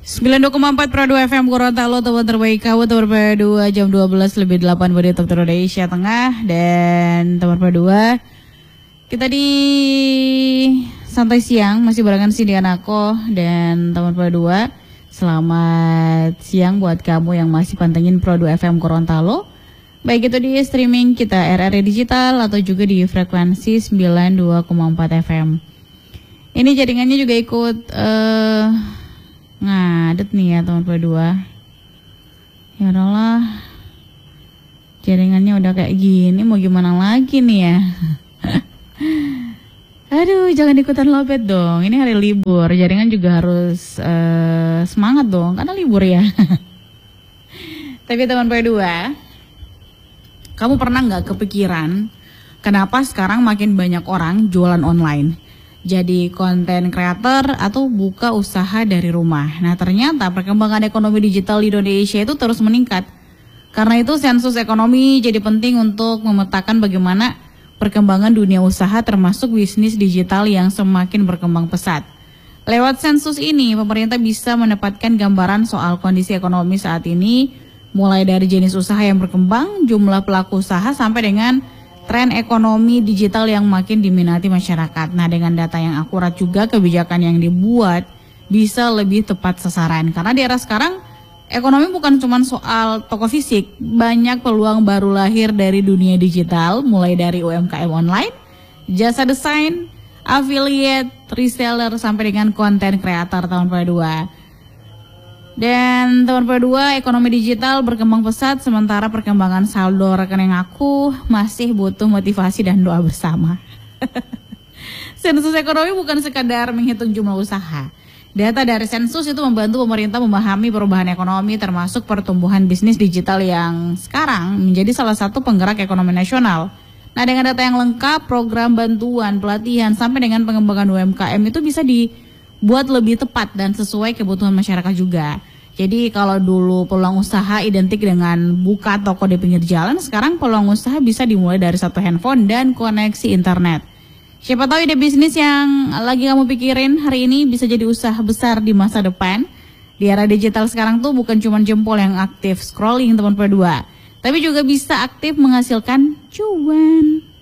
92,4 Pro 2 FM Gorontalo, teman terbaik kamu, teman Pro 2 jam 12 lebih 8 menit waktu Indonesia Tengah. Dan teman Pro 2, kita di santai siang masih barengan sih dengan aku dan teman Pro 2. Selamat siang buat kamu yang masih pantengin Pro 2 FM Gorontalo, baik itu di streaming kita RRI Digital atau juga di frekuensi 92,4 FM. Ini jaringannya juga ikut ngadet nih ya teman Pro 2. Ya udahlah, jaringannya udah kayak gini, mau gimana lagi nih ya. Aduh, jangan ikutan lobet dong, ini hari libur, jaringan juga harus semangat dong, karena libur ya. Tapi teman Pro 2, kamu pernah gak kepikiran kenapa sekarang makin banyak orang jualan online? Jadi konten kreator atau buka usaha dari rumah. Nah, ternyata perkembangan ekonomi digital di Indonesia itu terus meningkat. Karena itu sensus ekonomi jadi penting untuk memetakan bagaimana perkembangan dunia usaha termasuk bisnis digital yang semakin berkembang pesat. Lewat sensus ini, pemerintah bisa mendapatkan gambaran soal kondisi ekonomi saat ini, mulai dari jenis usaha yang berkembang, jumlah pelaku usaha, sampai dengan tren ekonomi digital yang makin diminati masyarakat. Nah, dengan data yang akurat juga kebijakan yang dibuat bisa lebih tepat sasaran. Karena di era sekarang ekonomi bukan cuma soal toko fisik, banyak peluang baru lahir dari dunia digital, mulai dari UMKM online, jasa desain, affiliate, reseller, sampai dengan konten kreator tahun 2022. Dan tahun 2022 ekonomi digital berkembang pesat, sementara perkembangan saldo rekening aku masih butuh motivasi dan doa bersama. Sensus ekonomi bukan sekadar menghitung jumlah usaha. Data dari sensus itu membantu pemerintah memahami perubahan ekonomi, termasuk pertumbuhan bisnis digital yang sekarang menjadi salah satu penggerak ekonomi nasional. Nah, dengan data yang lengkap, program bantuan, pelatihan, sampai dengan pengembangan UMKM itu bisa dibuat lebih tepat dan sesuai kebutuhan masyarakat juga. Jadi kalau dulu peluang usaha identik dengan buka toko di pinggir jalan, sekarang peluang usaha bisa dimulai dari satu handphone dan koneksi internet. Siapa tahu ide bisnis yang lagi kamu pikirin hari ini bisa jadi usaha besar di masa depan. Di era digital sekarang tuh bukan cuma jempol yang aktif scrolling teman berdua, tapi juga bisa aktif menghasilkan cuan.